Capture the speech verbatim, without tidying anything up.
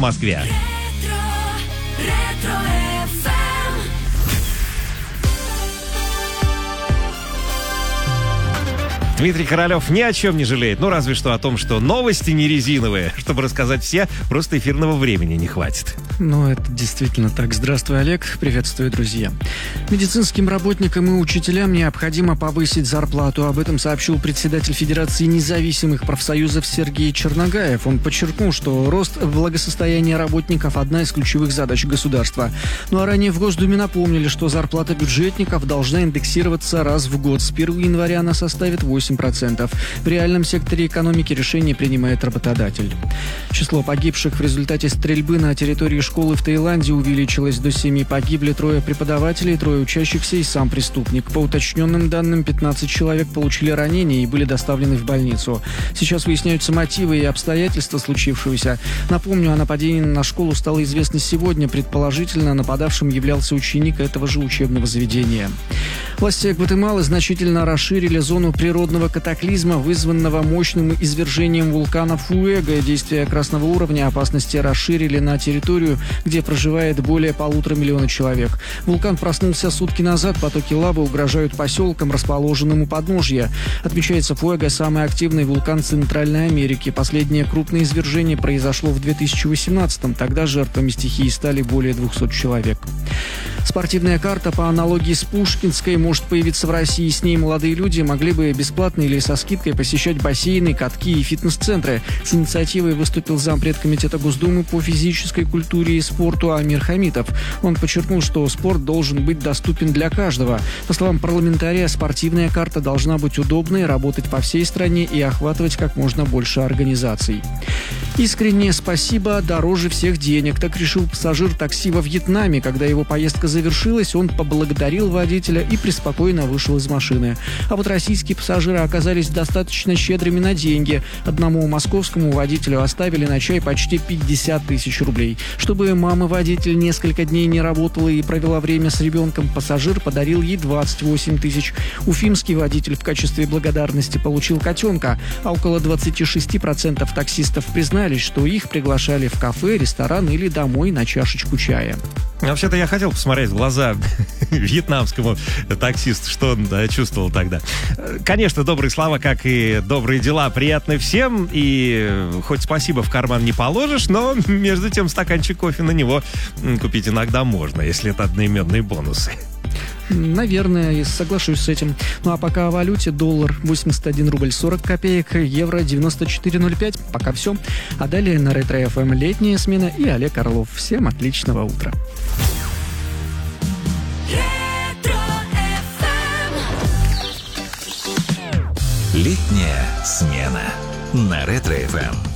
Москве. Дмитрий Королев ни о чем не жалеет, ну разве что о том, что новости не резиновые. Чтобы рассказать все, просто эфирного времени не хватит. Ну, это действительно так. Здравствуй, Олег. Приветствую, друзья. Медицинским работникам и учителям необходимо повысить зарплату. Об этом сообщил председатель Федерации независимых профсоюзов Сергей Черногаев. Он подчеркнул, что рост благосостояния работников – одна из ключевых задач государства. Ну а ранее в Госдуме напомнили, что зарплата бюджетников должна индексироваться раз в год. С первого января она составит восемь процентов. В реальном секторе экономики решение принимает работодатель. Число погибших в результате стрельбы на территории школы в Таиланде увеличилось до семи. Погибли трое преподавателей, трое учащихся и сам преступник. По уточненным данным, пятнадцать человек получили ранения и были доставлены в больницу. Сейчас выясняются мотивы и обстоятельства случившегося. Напомню, о нападении на школу стало известно сегодня. Предположительно, нападавшим являлся ученик этого же учебного заведения. Власти Гватемалы значительно расширили зону природного катаклизма, вызванного мощным извержением вулкана Фуэго. Действия красного уровня опасности расширили на территорию, где проживает более полутора миллиона человек. Вулкан проснулся сутки назад, потоки лавы угрожают поселкам, расположенным у подножья. Отмечается, Фуэго – самый активный вулкан Центральной Америки. Последнее крупное извержение произошло в две тысячи восемнадцатом. Тогда жертвами стихии стали более двухсот человек. Спортивная карта по аналогии с Пушкинской может появиться в России. С ней молодые люди могли бы бесплатно или со скидкой посещать бассейны, катки и фитнес-центры. С инициативой выступил зампред комитета Госдумы по физической культуре и спорту Амир Хамитов. Он подчеркнул, что спорт должен быть доступен для каждого. По словам парламентария, спортивная карта должна быть удобной, работать по всей стране и охватывать как можно больше организаций. Искреннее спасибо дороже всех денег. Так решил пассажир такси во Вьетнаме. Когда его поездка завершилась, он поблагодарил водителя и преспокойно вышел из машины. А вот российские пассажиры оказались достаточно щедрыми на деньги. Одному московскому водителю оставили на чай почти пятьдесят тысяч рублей. Чтобы мама-водитель несколько дней не работала и провела время с ребенком, пассажир подарил ей двадцать восемь тысяч. Уфимский водитель в качестве благодарности получил котенка, а около двадцать шесть процентов таксистов признали, что их приглашали в кафе, ресторан или домой на чашечку чая. Вообще-то я хотел посмотреть в глаза вьетнамскому таксисту, что он да, чувствовал тогда. Конечно, добрые слова, как и добрые дела, приятны всем. И хоть спасибо в карман не положишь, но между тем стаканчик кофе на него купить иногда можно, если это одноименные бонусы. Наверное, соглашусь с этим. Ну а пока о валюте: доллар восемьдесят один рубль сорок копеек, евро девяносто четыре ноль пять. Пока все. А далее на Ретро-эф эм летняя смена и Олег Орлов. Всем отличного утра. Летняя смена на Ретро-эф эм.